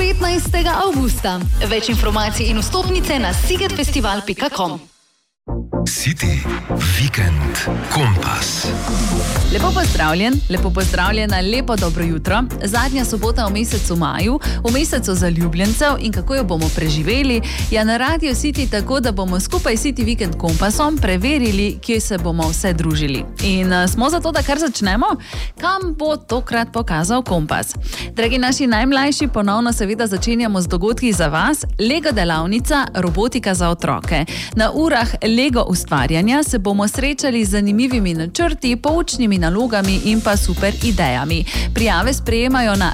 15. avgusta. Več informacij in vstopnice na sigetfestival.com. City Weekend Kompas. Lepo pozdravljena, lepo dobro jutro. Zadnja sobota v mesecu maju, v mesecu zaljubljencev in kako jo bomo preživeli, je na Radio City tako, da bomo skupaj s City Weekend Kompasom preverili, kje se bomo vse družili. In smo zato, da kar začnemo, kam bo tokrat pokazal kompas. Dragi naši najmlajši, ponovno seveda začenjamo z dogodki za vas. Lego delavnica, robotika za otroke. Na urah Lego ustvarjanja se bomo srečali z zanimivimi načrti, poučnimi nalogami in pa super idejami. Prijave sprejemajo na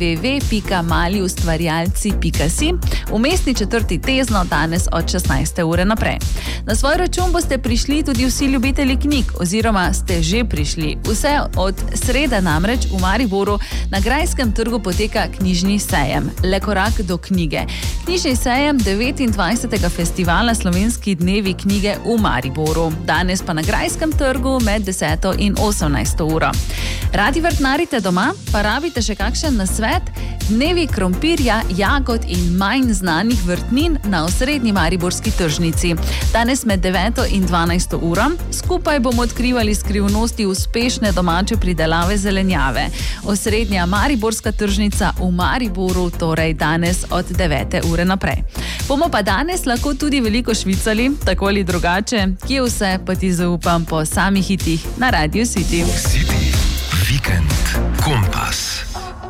www.maliustvarjalci.si v mestni četrti Tezno danes od 16. ure naprej. Na svoj račun boste prišli tudi vsi ljubitelji knjig oziroma ste že prišli. Vse od srede namreč v Mariboru na Grajskem trgu poteka knjižni sejem. Le korak do knjige. Knjižni sejem 29. festivala Slovenski dnevi knjige v Mariboru. Danes pa na Grajskem trgu med 10. in 18. uro. Radi vrtnarite doma, pa rabite še kakšen nasvet? Dnevi krompirja, jagod in manj znanih vrtnin na osrednji mariborski tržnici. Danes med 9. in 12. uro. Skupaj bomo odkrivali skrivnosti uspešne domače pridelave zelenjave. Osrednja mariborska tržnica v Mariboru, torej danes od 9. ure naprej. Bomo pa danes lahko tudi veliko švicali, tako ali drugače. Kje vse pa ti zaupam po samih hitih na Radio City. City Weekend Kompas.